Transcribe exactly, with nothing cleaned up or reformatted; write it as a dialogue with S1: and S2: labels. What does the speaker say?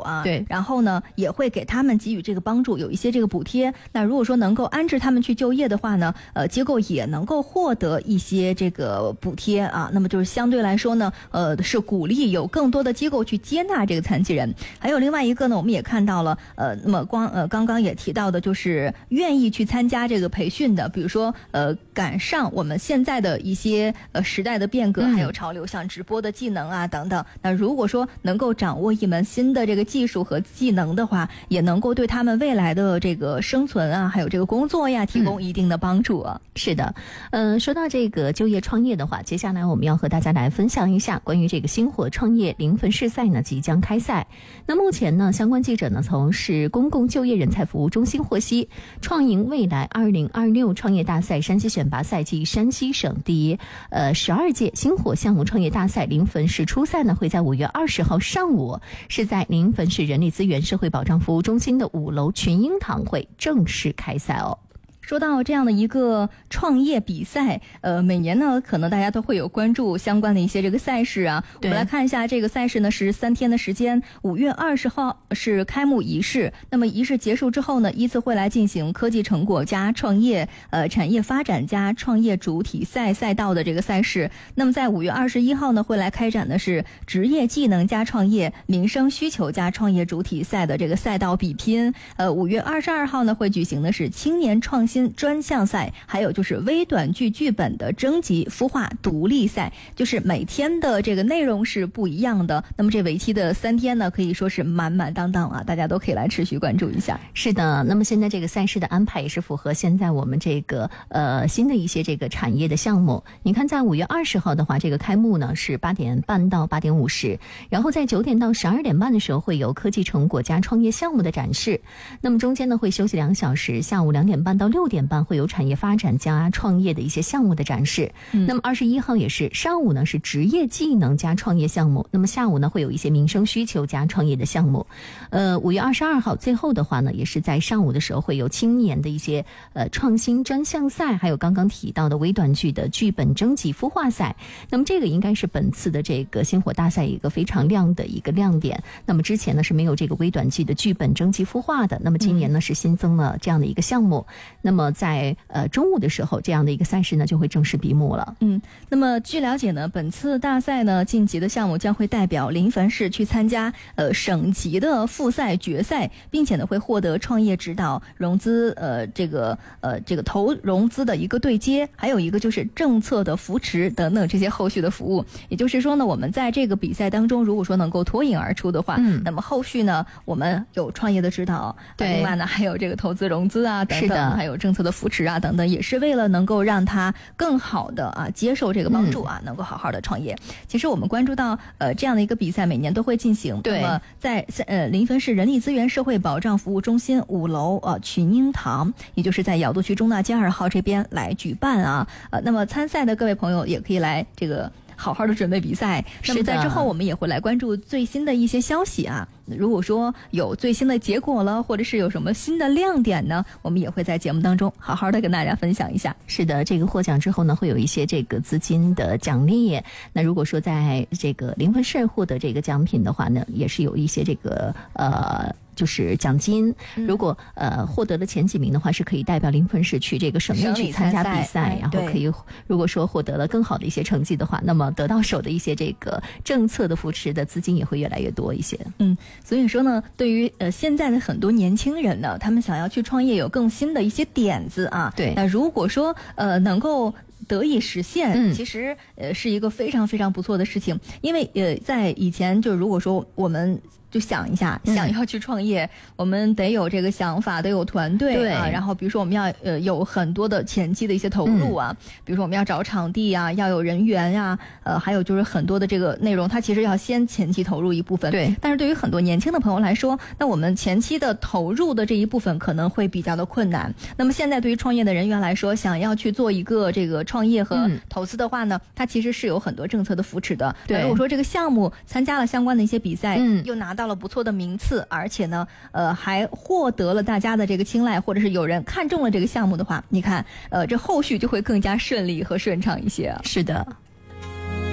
S1: 啊，
S2: 对，
S1: 然后呢也会给他们给予这个帮助，有一些这个补贴。那如果说能够安置他们去就业的话呢，呃，机构也能够获得一些这个补贴啊。那么就是相对来说呢，呃，是鼓励有更多的机构去接纳这个残疾人。还有另外一个呢，我们也看到了，呃，那么光呃刚刚也提到的，就是愿意去参加这个培训的，比如说呃赶上我们现在的一些呃时代的变革，还有潮流，像直播的技能啊等等。那如果说能够掌握一门新的这个技术和技能的话，也能够对他们未来的这个生存啊，还有这个工作呀，提供一定的帮助啊。
S2: 嗯、是的，呃，说到这个就业创业的话，接下来我们要和大家来分享一下关于这个星火创业零分试赛呢即将开赛。那目前呢，相关记者呢从市公共就业人才服务中心获悉，创赢未来二零二六创业大赛山西选拔赛暨山西省第呃十二届星火项目创业大赛临汾市初赛呢，会在五月二十号上午是在临汾市人力资源社会保障服务中心的五楼群英堂会正式开赛哦。
S1: 说到这样的一个创业比赛，呃，每年呢，可能大家都会有关注相关的一些这个赛事啊。我们来看一下这个赛事呢，是三天的时间，五月二十号是开幕仪式。那么仪式结束之后呢，依次会来进行科技成果加创业、呃产业发展加创业主体赛赛道的这个赛事。那么在五月二十一号呢，会来开展的是职业技能加创业、民生需求加创业主体赛的这个赛道比拼。呃，五月二十二号呢，会举行的是青年创新专项赛，还有就是微短剧剧本的征集孵化独立赛，就是每天的这个内容是不一样的。那么这为期的三天呢，可以说是满满当当啊，大家都可以来持续关注一下。
S2: 是的，那么现在这个赛事的安排也是符合现在我们这个呃新的一些这个产业的项目。你看，在五月二十号的话，这个开幕呢是八点半到八点五十，然后在九点到十二点半的时候会有科技成果加创业项目的展示。那么中间呢会休息两小时，下午两点半到六点半会有产业发展加创业的一些项目的展示。嗯、那么二十一号也是上午呢是职业技能加创业项目，那么下午呢会有一些民生需求加创业的项目。呃，五月二十二号最后的话呢，也是在上午的时候会有青年的一些呃创新专项赛，还有刚刚提到的微短剧的剧本征集孵化赛。那么这个应该是本次的这个星火大赛一个非常亮的一个亮点。那么之前呢是没有这个微短剧的剧本征集孵化的，那么今年呢是新增了这样的一个项目。那么在呃中午的时候，这样的一个赛事呢就会正式闭幕了。
S1: 嗯，那么据了解呢，本次大赛呢晋级的项目将会代表临汾市去参加呃省级的复赛决赛，并且呢会获得创业指导、融资呃这个呃这个投融资的一个对接，还有一个就是政策的扶持等等这些后续的服务。也就是说呢，我们在这个比赛当中，如果说能够脱颖而出的话，嗯，那么后续呢我们有创业的指导，
S2: 对，
S1: 另外呢还有这个投资融资啊等等，
S2: 是的，
S1: 还有政策的扶持啊等等，也是为了能够让他更好的啊接受这个帮助啊、嗯，能够好好的创业。其实我们关注到呃这样的一个比赛每年都会进行，
S2: 对，
S1: 那么在呃临汾市人力资源社会保障服务中心五楼呃群英堂，也就是在瑶都区中大街二号这边来举办啊。呃，那么参赛的各位朋友也可以来这个好好的准备比赛。那么在之后我们也会来关注最新的一些消息啊。如果说有最新的结果了，或者是有什么新的亮点呢，我们也会在节目当中好好的跟大家分享一下。
S2: 是的，这个获奖之后呢，会有一些这个资金的奖励。那如果说在这个临汾市获得这个奖品的话呢，也是有一些这个呃。就是奖金，如果呃获得了前几名的话，是可以代表临汾市去这个省内去参加比赛，然后可以如果说获得了更好的一些成绩的话，那么得到手的一些这个政策的扶持的资金也会越来越多一些。
S1: 嗯，所以说呢，对于呃现在的很多年轻人呢，他们想要去创业，有更新的一些点子啊。
S2: 对，
S1: 那如果说呃能够得以实现，
S2: 嗯，
S1: 其实呃是一个非常非常不错的事情。因为呃在以前就如果说我们就想一下，想要去创业、嗯、我们得有这个想法，得有团队啊，然后比如说我们要呃有很多的前期的一些投入啊、嗯、比如说我们要找场地啊，要有人员呀、啊、呃还有就是很多的这个内容，它其实要先前期投入一部分。
S2: 对，
S1: 但是对于很多年轻的朋友来说，那我们前期的投入的这一部分可能会比较的困难。那么现在对于创业的人员来说，想要去做一个这个创业和投资的话呢、嗯、它其实是有很多政策的扶持的。
S2: 对，
S1: 如果说这个项目参加了相关的一些比赛，
S2: 嗯，
S1: 又拿到了不错的名次，而且呢呃还获得了大家的这个青睐，或者是有人看中了这个项目的话，你看呃这后续就会更加顺利和顺畅一些。
S2: 是的。